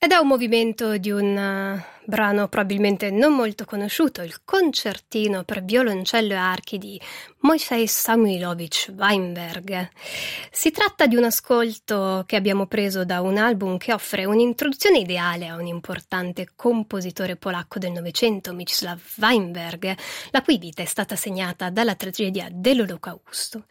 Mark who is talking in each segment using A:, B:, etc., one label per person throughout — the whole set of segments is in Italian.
A: Ed è un movimento di un brano probabilmente non molto conosciuto, il concertino per violoncello e archi di Moisei Samuilovich Weinberg. Si tratta di un ascolto che abbiamo preso da un album che offre un'introduzione ideale a un importante compositore polacco del Novecento, Mieczysław Weinberg, la cui vita è stata segnata dalla tragedia dell'Olocausto.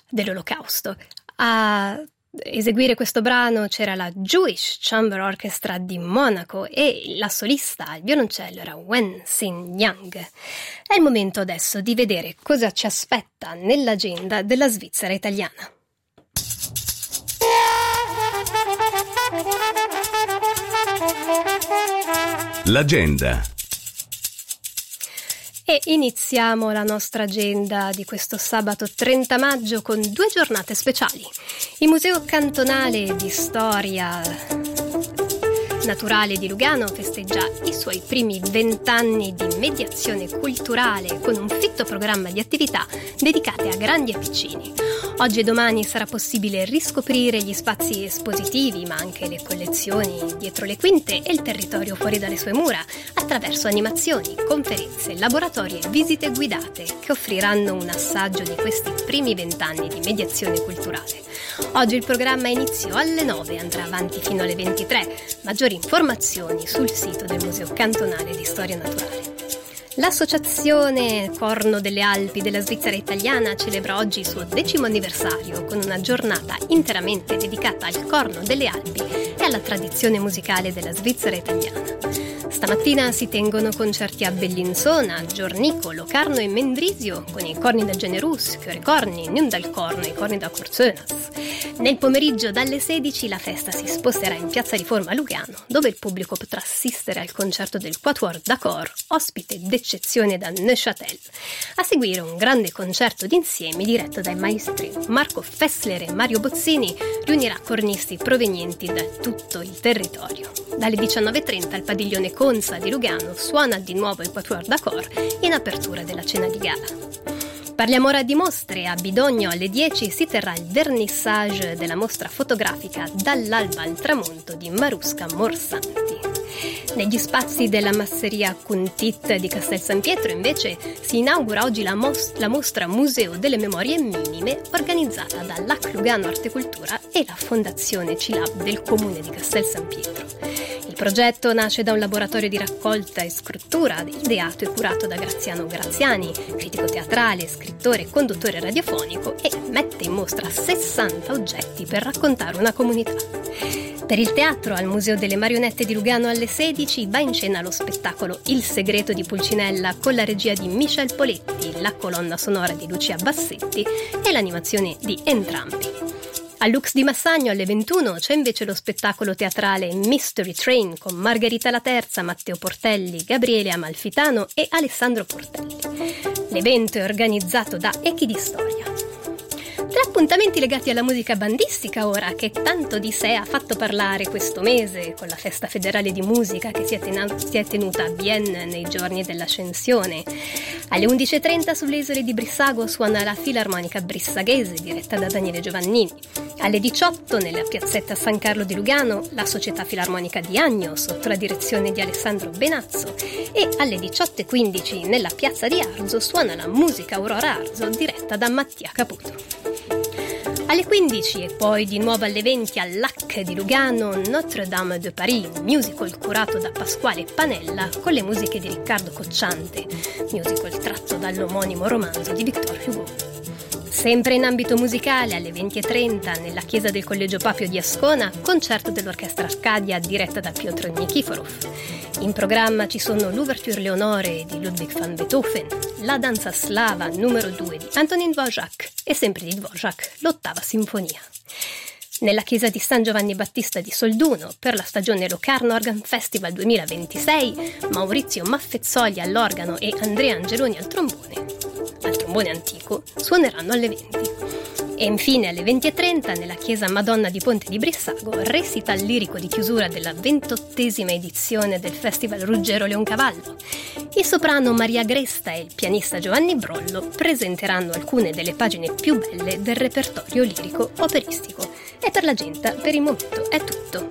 A: A eseguire questo brano c'era la Jewish Chamber Orchestra di Monaco e la solista al violoncello era Wen Xin Yang. È il momento adesso di vedere cosa ci aspetta nell'agenda della Svizzera italiana.
B: L'agenda.
A: E iniziamo la nostra agenda di questo sabato 30 maggio con 2 giornate speciali. Il Museo Cantonale di Storia Naturale di Lugano festeggia i suoi primi 20 anni di mediazione culturale con un fitto programma di attività dedicate a grandi e piccini. Oggi e domani sarà possibile riscoprire gli spazi espositivi, ma anche le collezioni dietro le quinte e il territorio fuori dalle sue mura, attraverso animazioni, conferenze, laboratori e visite guidate che offriranno un assaggio di questi primi 20 anni di mediazione culturale. Oggi il programma inizia alle 9 e andrà avanti fino alle 23. Maggiori informazioni sul sito del Museo Cantonale di Storia Naturale. L'Associazione Corno delle Alpi della Svizzera Italiana celebra oggi il suo 10° anniversario con una giornata interamente dedicata al Corno delle Alpi e alla tradizione musicale della Svizzera Italiana. Stamattina si tengono concerti a Bellinzona, Giornico, Locarno e Mendrisio con i corni del Generus, Corni, Nundalcorno e i corni da Corzonas. Nel pomeriggio dalle 16 la festa si sposterà in Piazza Riforma a Lugano, dove il pubblico potrà assistere al concerto del Quatuor d'Acor, ospite d'eccezione da Neuchâtel. A seguire un grande concerto d'insieme diretto dai maestri Marco Fessler e Mario Bozzini riunirà cornisti provenienti da tutto il territorio. Dalle 19.30 al padiglione Consa di Lugano suona di nuovo il Quatuor d'Acor in apertura della cena di gala. Parliamo ora di mostre. A Bidogno alle 10 si terrà il vernissage della mostra fotografica Dall'alba al tramonto di Marusca Morsanti. Negli spazi della masseria Cuntit di Castel San Pietro invece si inaugura oggi la mostra Museo delle Memorie Minime organizzata dall'AC Lugano Artecultura e la Fondazione CILAB del Comune di Castel San Pietro. Il progetto nasce da un laboratorio di raccolta e scrittura ideato e curato da Graziano Graziani, critico teatrale, scrittore e conduttore radiofonico, e mette in mostra 60 oggetti per raccontare una comunità. Per il teatro, al Museo delle Marionette di Lugano alle 16 va in scena lo spettacolo Il segreto di Pulcinella con la regia di Michel Poletti, la colonna sonora di Lucia Bassetti e l'animazione di Entrambi. Al Lux di Massagno alle 21 c'è invece lo spettacolo teatrale Mystery Train con Margherita La Terza, Matteo Portelli, Gabriele Amalfitano e Alessandro Portelli. L'evento è organizzato da Echi di Storia. 3 appuntamenti legati alla musica bandistica ora, che tanto di sé ha fatto parlare questo mese con la Festa Federale di Musica che si è tenuta a Bienne nei giorni dell'Ascensione. Alle 11.30 sulle isole di Brissago suona la Filarmonica Brissaghese diretta da Daniele Giovannini. Alle 18 nella piazzetta San Carlo di Lugano la Società Filarmonica di Agno sotto la direzione di Alessandro Benazzo, e alle 18.15 nella piazza di Arzo suona la Musica Aurora Arzo diretta da Mattia Caputo. Alle 15 e poi di nuovo alle 20 all'AC di Lugano Notre-Dame de Paris, musical curato da Pasquale Panella con le musiche di Riccardo Cocciante, musical tratto dall'omonimo romanzo di Victor Hugo. Sempre in ambito musicale, alle 20.30 nella chiesa del Collegio Papio di Ascona, concerto dell'Orchestra Arcadia diretta da Piotr Nikiforov. In programma ci sono l'Ouverture Leonore di Ludwig van Beethoven, la danza slava numero 2 di Antonin Dvořák e sempre di Dvořák l'Ottava Sinfonia. Nella chiesa di San Giovanni Battista di Solduno, per la stagione Locarno Organ Festival 2026, Maurizio Maffezzoli all'organo e Andrea Angeloni al trombone antico, suoneranno alle 20. E infine alle 20.30 nella chiesa Madonna di Ponte di Brissago, recital lirico di chiusura della 28ª edizione del Festival Ruggero Leoncavallo. Il soprano Maria Gresta e il pianista Giovanni Brollo presenteranno alcune delle pagine più belle del repertorio lirico operistico. E per l'agenda per il momento è tutto.